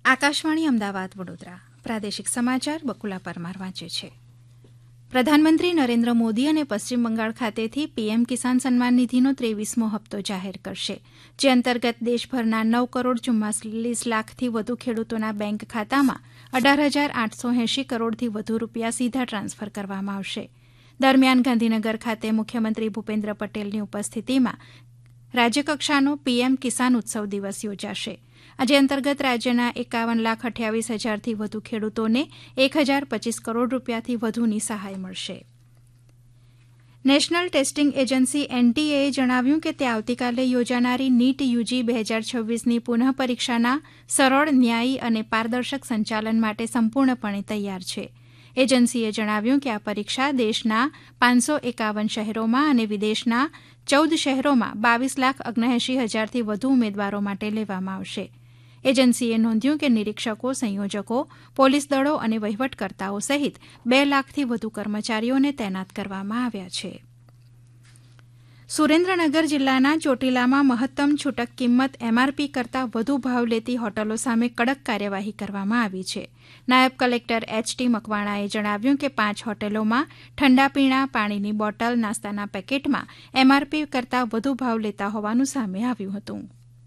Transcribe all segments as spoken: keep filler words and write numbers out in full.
આકાશવાણી અમદાવાદ વડોદરા પ્રાદેશિક સમાચાર બકુલા પરમાર વાંચે છે. પ્રધાનમંત્રી નરેન્દ્ર મોદી અને પશ્ચિમ બંગાળ ખાતેથી પીએમ કિસાન સન્માન નિધિનો ત્રેવીસમો હપ્તો જાહેર કરશે, જે અંતર્ગત દેશભરના નવ કરોડ ચુમ્માલીસ લાખથી વધુ ખેડૂતોના બેંક ખાતામાં અઢાર હજાર આઠસો એંશી કરોડથી વધુ રૂપિયા સીધા ટ્રાન્સફર કરવામાં આવશે. દરમિયાન ગાંધીનગર ખાતે મુખ્યમંત્રી ભૂપેન્દ્ર પટેલની ઉપસ્થિતિમાં રાજ્યકક્ષાનો પીએમ કિસાન ઉત્સવ દિવસ યોજાશે. આજે અંતર્ગત રાજ્યના એકાવન લાખ અઠ્યાવીસ હજારથી વધુ ખેડૂતોને એક હજાર પચીસ કરોડ રૂપિયાથી વધુની સહાય મળશે. નેશનલ ટેસ્ટિંગ એજન્સી એનટીએએ જણાવ્યું કે તે આવતીકાલે યોજાનારી નીટ યુજી બે હજાર છવ્વીસની પુનઃ પરીક્ષાના સરળ, ન્યાયી અને પારદર્શક સંચાલન માટે સંપૂર્ણપણે તૈયાર છે. એજન્સીએ જણાવ્યું કે આ પરીક્ષા દેશના પાંચસો એકાવન શહેરોમાં અને વિદેશના ચૌદ શહેરોમાં બાવીસ લાખ ઓગણએંશી હજારથી વધુ ઉમેદવારો માટે લેવામાં આવશે. એજન્સીએ નોંધ્યું કે નિરીક્ષકો, સંયોજકો, પોલીસ દળો અને વહીવટકર્તાઓ સહિત બે લાખથી વધુ કર્મચારીઓને તૈનાત કરવામાં આવ્યા છે. સુરેન્દ્રનગર જિલ્લાના ચોટીલામાં મહત્તમ છૂટક કિંમત એમઆરપી કરતાં વધુ ભાવ લેતી હોટલો સામે કડક કાર્યવાહી કરવામાં આવી છે. નાયબ કલેક્ટર એચ ટી મકવાણાએ જણાવ્યું કે પાંચ હોટેલોમાં ઠંડા પીણા, પાણીની બોટલ, નાસ્તાના પેકેટમાં એમઆરપી કરતાં વધુ ભાવ લેતા હોવાનું સામે આવ્યું હતું.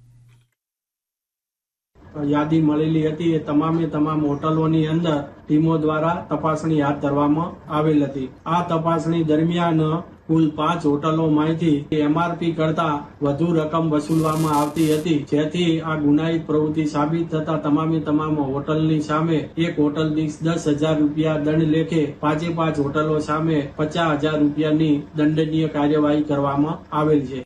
યાદી મળેલી હતી એ તમામે તમામ હોટલોની અંદર ટીમો દ્વારા તપાસણી હાથ ધરવામાં આવેલ હતી. આ તપાસણી દરમિયાન કુલ પાંચ હોટલોમાંથી એમઆરપી કરતા વધુ રકમ વસૂલવામાં આવતી હતી, જેથી આ ગુનાહિત પ્રવૃત્તિ સાબિત થતા તમામે તમામ હોટલની સામે એક હોટલ દીઠ દસ હજાર રૂપિયા દંડ લેખે પાંચે પાંચ હોટલો સામે પચાસ હજાર રૂપિયાની દંડનીય કાર્યવાહી કરવામાં આવેલ છે.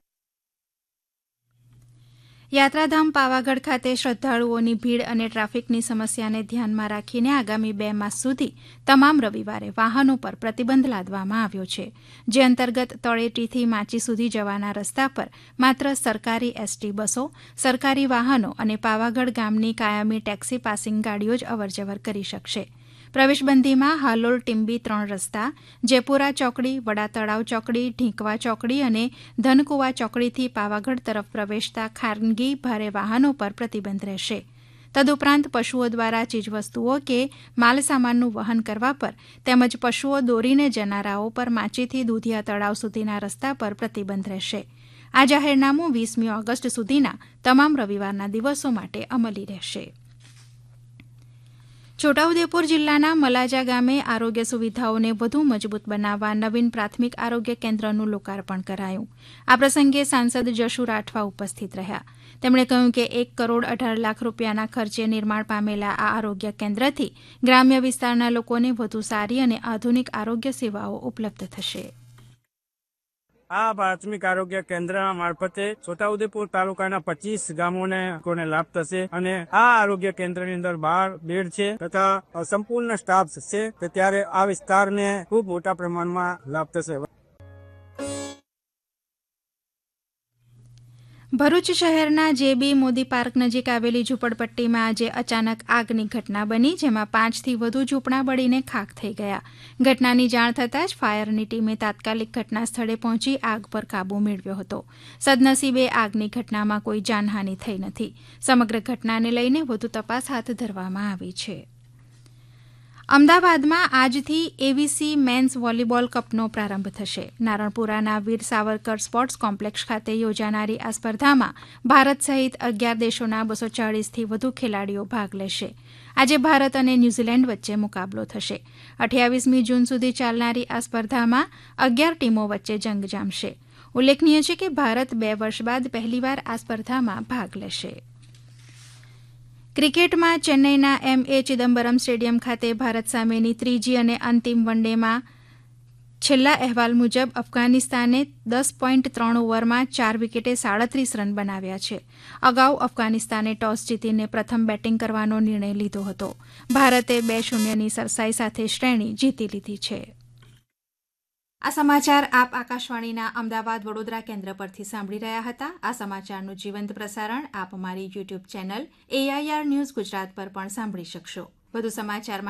યાત્રાધામ પાવાગઢ ખાતે શ્રદ્ધાળુઓની ભીડ અને ટ્રાફિકની સમસ્યાને ધ્યાનમાં રાખીને આગામી બે માસ સુધી તમામ રવિવારે વાહનો પર પ્રતિબંધ લાદવામાં આવ્યો છે, જે અંતર્ગત તળેટીથી માચી સુધી જવાના રસ્તા પર માત્ર સરકારી એસટી બસો, સરકારી વાહનો અને પાવાગઢ ગામની કાયમી ટેક્સી પાસિંગ ગાડીઓ જ અવરજવર કરી શકશે. પ્રવેશબંધીમાં હાલોલ ટીંબી ત્રણ રસ્તા, જેપુરા ચોકડી, વડા તળાવ ચોકડી, ઢીંકવા ચોકડી અને ધનકુવા ચોકડીથી પાવાગઢ તરફ પ્રવેશતા ખાનગી ભારે વાહનો પર પ્રતિબંધ રહેશે. તદુપરાંત પશુઓ દ્વારા ચીજવસ્તુઓ કે માલસામાનનું વહન કરવા પર તેમજ પશુઓ દોરીને જનારાઓ પર માચીથી દૂધિયા તળાવ સુધીના રસ્તા પર પ્રતિબંધ રહેશે. આ જાહેરનામું વીસમી ઓગસ્ટ સુધીના તમામ રવિવારના દિવસો માટે અમલી રહેશે. છોટાઉદેપુર જિલ્લાના મલાજા ગામે આરોગ્ય સુવિધાઓને વધુ મજબૂત બનાવવા નવીન પ્રાથમિક આરોગ્ય કેન્દ્રનું લોકાર્પણ કરાયું. આ પ્રસંગે સાંસદ જશુ રાઠવા ઉપસ્થિત રહ્યા. તેમણે કહ્યું કે એક કરોડ અઢાર લાખ રૂપિયાના ખર્ચે નિર્માણ પામેલા આ આરોગ્ય કેન્દ્રથી ગ્રામ્ય વિસ્તારના લોકોને વધુ સારી અને આધુનિક આરોગ્ય સેવાઓ ઉપલબ્ધ થશે. આ પ્રાથમિક આરોગ્ય કેન્દ્ર મારફતે છોટાઉદેપુર તાલુકાના પચીસ ગામોને લાભ થશે અને આ આરોગ્ય કેન્દ્રની અંદર બાર બેડ છે તથા સંપૂર્ણ સ્ટાફ છે, ત્યારે આ વિસ્તારને ખૂબ મોટા પ્રમાણમાં લાભ થશે. ભરૂચ શહેરના જેબી મોદી પાર્ક નજીક આવેલી ઝૂંપડપટ્ટીમાં આજે અચાનક આગની ઘટના બની, જેમાં પાંચથી વધુ ઝૂંપડા બળીને ખાખ થઈ ગયા. ઘટનાની જાણ થતાં જ ફાયરની ટીમે તાત્કાલિક ઘટના સ્થળે પહોંચી આગ પર કાબૂ મેળવ્યો હતો. સદનસીબે આગની ઘટનામાં કોઈ જાનહાની થઈ નથી. સમગ્ર ઘટનાને લઈને વધુ તપાસ હાથ ધરવામાં આવી છે. અમદાવાદમાં આજથી એવીસી મેન્સ વોલીબોલ કપનો પ્રારંભ થશે. નારણપુરાના વીર સાવરકર સ્પોર્ટ્સ કોમ્પ્લેક્સ ખાતે યોજાનારી આ સ્પર્ધામાં ભારત સહિત અગિયાર દેશોના બસો ચાળીસથી વધુ ખેલાડીઓ ભાગ લેશે. આજે ભારત અને ન્યૂઝીલેન્ડ વચ્ચે મુકાબલો થશે. અઠ્યાવીસમી જૂન સુધી ચાલનારી આ સ્પર્ધામાં અગિયાર ટીમો વચ્ચે જંગ જામશે. ઉલ્લેખનીય છે કે ભારત બે વર્ષ બાદ પહેલીવાર આ સ્પર્ધામાં ભાગ લેશે. ક્રિકેટમાં ચેન્નઈના એમ એ ચિદમ્બરમ સ્ટેડિયમ ખાતે ભારત સામેની ત્રીજી અને અંતિમ વન ડેમાં છેલ્લા અહેવાલ મુજબ અફઘાનિસ્તાને દસ પોઈન્ટ ત્રણ ઓવરમાં ચાર વિકેટે સાડત્રીસ રન બનાવ્યા છે. અગાઉ અફઘાનિસ્તાને ટોસ જીતીને પ્રથમ બેટિંગ કરવાનો નિર્ણય લીધો હતો. ભારતે બે શૂન્યની સરસાઈ સાથે શ્રેણી જીતી લીધી છે. આ સમાચાર આપ આકાશવાણીના અમદાવાદ વડોદરા કેન્દ્ર પરથી સાંભળી રહ્યા હતા. આ સમાચારનું જીવંત પ્રસારણ આપ અમારી YouTube channel AIR news Gujarat પર પણ સાંભળી શકશો. વધુ સમાચાર